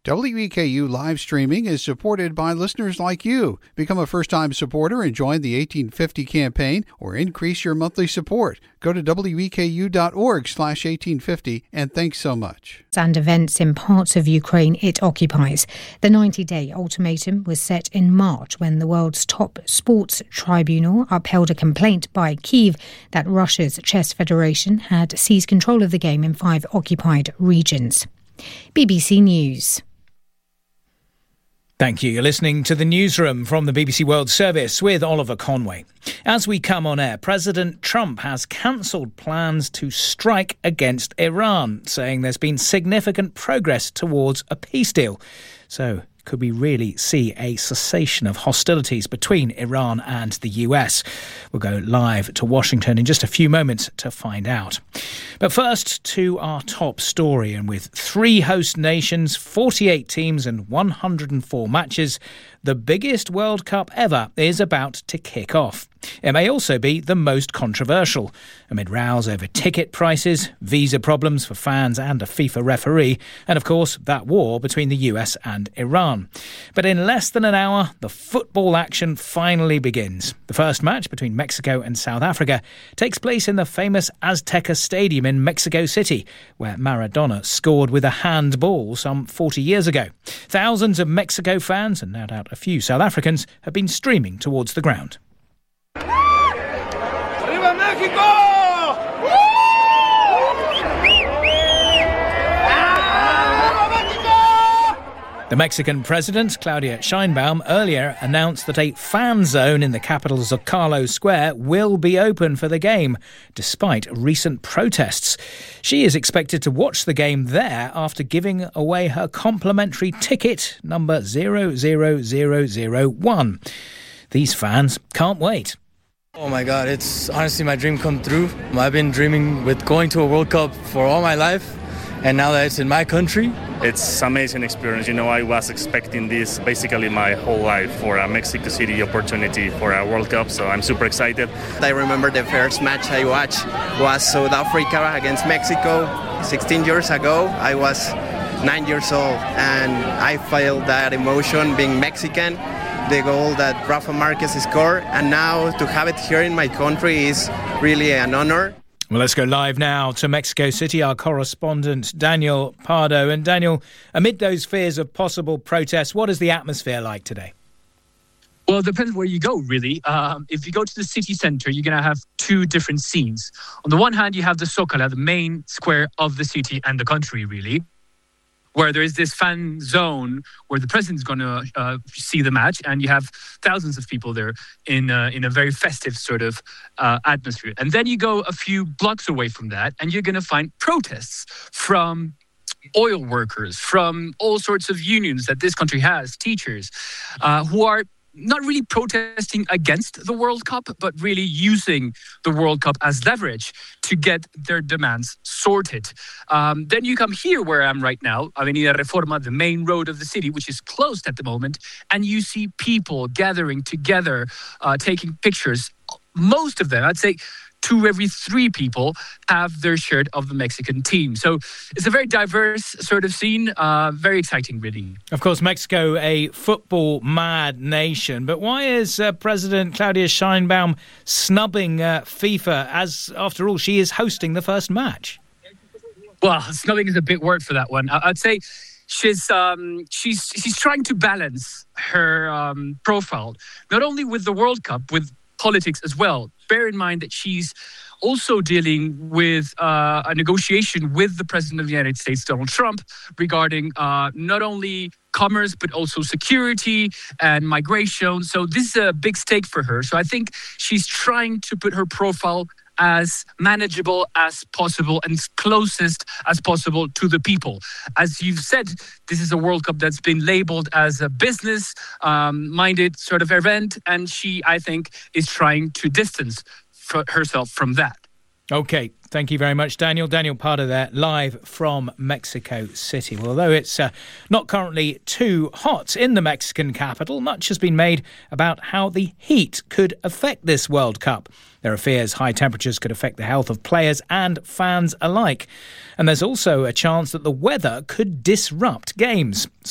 WEKU live streaming is supported by listeners like you. Become a first-time supporter and join the 1850 campaign or increase your monthly support. Go to weku.org/1850 and thanks so much. And events in parts of Ukraine it occupies. The 90-day ultimatum was set in March when the world's top sports tribunal upheld a complaint by Kyiv that Russia's chess federation had seized control of the game in 5 occupied regions. BBC News. Thank you. You're listening to the newsroom from the BBC World Service with Oliver Conway. As we come on air, President Trump has cancelled plans to strike against Iran, saying there's been significant progress towards a peace deal. So, could we really see a cessation of hostilities between Iran and the US? We'll go live to Washington in just a few moments to find out. But first, to our top story. And with 3 host nations, 48 teams and 104 matches, the biggest World Cup ever is about to kick off. It may also be the most controversial, amid rows over ticket prices, visa problems for fans and a FIFA referee, and of course that war between the US and Iran. But in less than an hour, the football action finally begins. The first match between Mexico and South Africa takes place in the famous Azteca Stadium in Mexico City, where Maradona scored with a handball some 40 years ago. Thousands of Mexico fans, and no doubt a few South Africans, have been streaming towards the ground. ¡Arriba México! The Mexican president, Claudia Sheinbaum, earlier announced that a fan zone in the capital's Zocalo Square will be open for the game, despite recent protests. She is expected to watch the game there after giving away her complimentary ticket, number 00001. These fans can't wait. Oh my God, it's honestly my dream come true. I've been dreaming with going to a World Cup for all my life, and now that it's in my country. It's an amazing experience. You know, I was expecting this basically my whole life for a Mexico City opportunity for a World Cup, so I'm super excited. I remember the first match I watched was South Africa against Mexico 16 years ago. I was 9 years old, and I felt that emotion being Mexican. The goal that Rafa Marquez scored, and now to have it here in my country is really an honor. Well, let's go live now to Mexico City, our correspondent Daniel Pardo. And Daniel, amid those fears of possible protests, what is the atmosphere like today? Well, it depends where you go, really. If you go to the city centre, you're going to have 2 different scenes. On the one hand, you have the Zocalo, the main square of the city and the country, really, where there is this fan zone where the president's going to see the match, and you have thousands of people there in a very festive sort of atmosphere. And then you go a few blocks away from that, and you're going to find protests from oil workers, from all sorts of unions that this country has, teachers, who are not really protesting against the World Cup, but really using the World Cup as leverage to get their demands sorted. Then you come here where I am right now, Avenida Reforma, the main road of the city, which is closed at the moment, and you see people gathering together, taking pictures. Most of them, I'd say 2 every 3 people, have their shirt of the Mexican team. So it's a very diverse sort of scene, very exciting, really. Of course, Mexico, a football-mad nation. But why is President Claudia Sheinbaum snubbing FIFA as, after all, she is hosting the first match? Well, snubbing is a big word for that one. I'd say she's trying to balance her profile, not only with the World Cup, with politics as well. Bear in mind that she's also dealing with a negotiation with the President of the United States, Donald Trump, regarding not only commerce, but also security and migration. So this is a big stake for her. So I think she's trying to put her profile as manageable as possible and closest as possible to the people. As you've said, this is a World Cup that's been labeled as a business-minded sort of event, and she, I think, is trying to distance herself from that. OK, thank you very much, Daniel. Daniel Pardo there, live from Mexico City. Well, although it's not currently too hot in the Mexican capital, much has been made about how the heat could affect this World Cup. There are fears high temperatures could affect the health of players and fans alike. And there's also a chance that the weather could disrupt games.